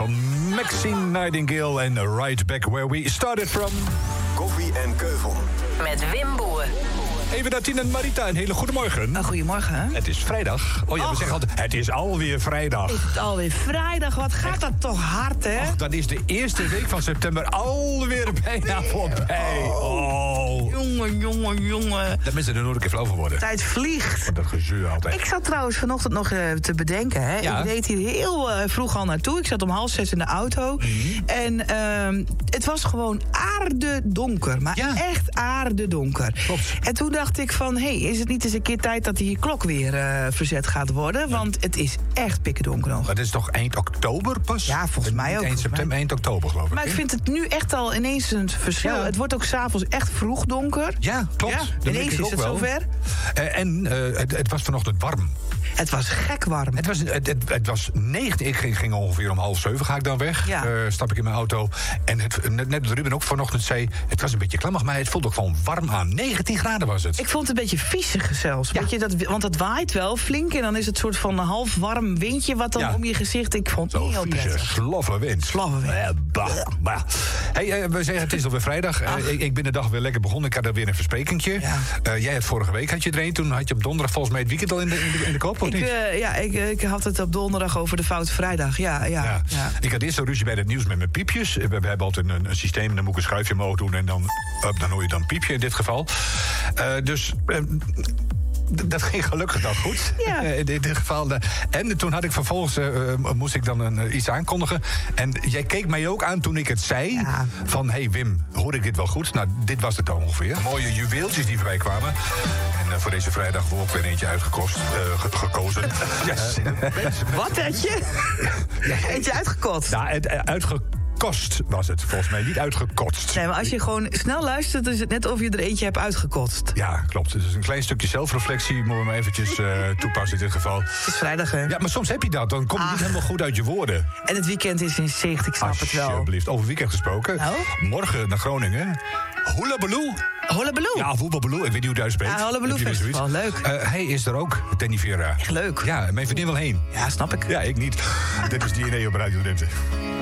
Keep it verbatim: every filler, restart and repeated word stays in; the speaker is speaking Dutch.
van Maxine Nightingale en Right Back Where We Started From. Koffie en Keuvel. Met Wim Boer. Even naar Tien en Marita, een hele goede morgen. Oh, goedemorgen. Het is vrijdag. Oh ja, we Och. zeggen altijd, het is alweer vrijdag. Is het alweer vrijdag? Wat gaat dat toch hard, hè? Och, dan is de eerste week van september alweer bijna voorbij. Oh. Jongen, jongen, jongen. Dat mensen er nooit een keer flauw van worden. Tijd vliegt. Wat dat gezeur altijd. Ik zat trouwens vanochtend nog uh, te bedenken. Hè. Ja. Ik reed hier heel uh, vroeg al naartoe. Ik zat om half zes in de auto. Mm-hmm. En uh, het was gewoon aardedonker. Maar ja. echt aardedonker. Klopt. En toen dacht ik van, hé, hey, is het niet eens een keer tijd dat die klok weer uh, verzet gaat worden? Want het is echt pikkerdonker nog. Maar het is toch eind oktober pas? Ja, volgens mij ook. Eind september, mij. eind oktober geloof ik. Maar ik vind het nu echt al ineens een verschil. Ja. Het wordt ook 's avonds echt vroeg donker. Ja, klopt. Ja, ineens is het wel. zover. Uh, en uh, het, het was vanochtend warm. Het was gek warm. Het was, het, het, het was negentien. Ik ging, ging ongeveer om half zeven ga ik dan weg. Ja. Uh, stap ik in mijn auto. En het, net, net wat Ruben ook vanochtend zei, het was een beetje klammig, maar het voelde ook gewoon warm aan. negentien graden was het. Ik vond het een beetje viezig zelfs. Ja. Weet je, dat, want het waait wel flink. En dan is het soort van een half warm windje wat dan ja. om je gezicht. Ik vond het niet heel prettig. Sloffe wind. Sloffe wind. Uh, bah, bah. Hey, uh, we zeggen het is alweer vrijdag. Uh, ik, ik ben de dag weer lekker begonnen. Ik had er weer een versprekingje. Ja. Uh, jij had vorige week had je er een. Toen had je op donderdag volgens mij het weekend al in de, in de, in de kop, of ik, niet? Uh, ja, ik, ik had het op donderdag over de Foute Vrijdag. Ja, ja, ja. ja. Ik had eerst een ruzie bij het nieuws met mijn piepjes. We, we hebben altijd een, een systeem en dan moet ik een schuifje omhoog doen. En dan, up, dan hoor je dan piepje in dit geval. Uh, dus... Uh, Dat ging gelukkig dan goed. Ja. In dit geval. En toen had ik vervolgens uh, moest ik dan uh, iets aankondigen. En jij keek mij ook aan toen ik het zei. Ja. Van, hé hey Wim, hoor ik dit wel goed? Nou, dit was het dan ongeveer. Mooie juweeltjes die voorbij kwamen. En uh, voor deze vrijdag wordt ook weer eentje uitgekost, uh, ge- gekozen. Yes. Wat had je? Eentje uitgekotst? Nou, het, uh, uitgekost. Kost was het, volgens mij niet uitgekotst. Nee, maar als je gewoon snel luistert, is het net of je er eentje hebt uitgekotst. Ja, klopt. Dus een klein stukje zelfreflectie moeten we maar eventjes uh, toepassen in dit geval. Het is vrijdag, hè? Ja, maar soms heb je dat. Dan kom je niet helemaal goed uit je woorden. En het weekend is in zicht, ik snap het wel. Alsjeblieft. Over weekend gesproken. Nou? Morgen naar Groningen. Hullabaloo. Hullabaloo? Ja, Hullabaloo. Ik weet niet hoe het uitspreekt. Ja, Hullabaloo Festival. Leuk. Uh, hij is er ook, Danny Vera. Echt leuk. Ja, mijn vriendin wil heen. Ja, snap ik. Ja, ik niet. Dit is D N A op Radio Drenthe.